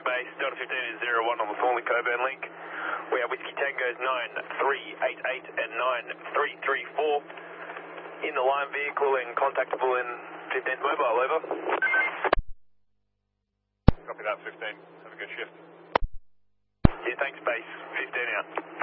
base. Delta 15 is 01 on the Thornley Coburn link. We have Whiskey Tangos 9388 and 9334 in the line vehicle and contactable in 15's mobile, over. Copy that, 15. Have a good shift. Yeah, thanks, base. 15 out.